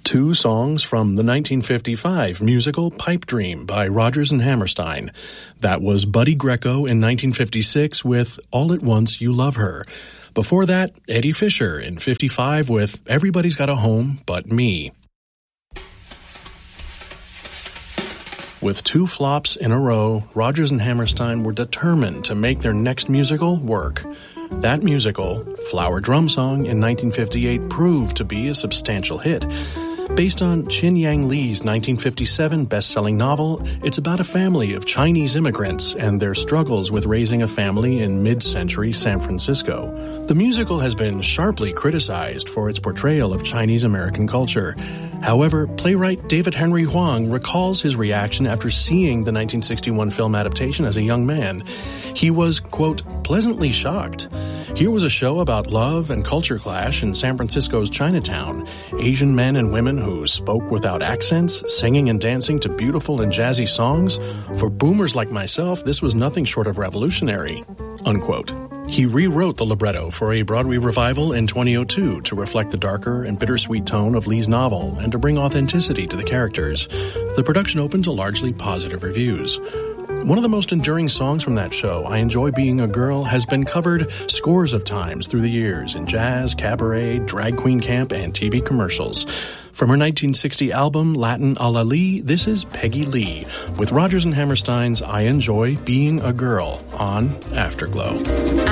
two songs from the 1955 musical Pipe Dream by Rodgers and Hammerstein. That was Buddy Greco in 1956 with All at Once You Love Her. Before that, Eddie Fisher in 55 with Everybody's Got a Home But Me. With two flops in a row, Rodgers and Hammerstein were determined to make their next musical work. That musical, Flower Drum Song in 1958, proved to be a substantial hit. Based on Chin Yang Li's 1957 best-selling novel, it's about a family of Chinese immigrants and their struggles with raising a family in mid-century San Francisco. The musical has been sharply criticized for its portrayal of Chinese-American culture. However, playwright David Henry Hwang recalls his reaction after seeing the 1961 film adaptation as a young man. He was, quote, pleasantly shocked. Here was a show about love and culture clash in San Francisco's Chinatown. Asian men and women who spoke without accents, singing and dancing to beautiful and jazzy songs. For boomers like myself, this was nothing short of revolutionary, unquote. He rewrote the libretto for a Broadway revival in 2002 to reflect the darker and bittersweet tone of Lee's novel and to bring authenticity to the characters. The production opened to largely positive reviews. One of the most enduring songs from that show, I Enjoy Being a Girl, has been covered scores of times through the years in jazz, cabaret, drag queen camp, and TV commercials. From her 1960 album, Latin a la Lee, this is Peggy Lee with Rodgers and Hammerstein's I Enjoy Being a Girl on Afterglow.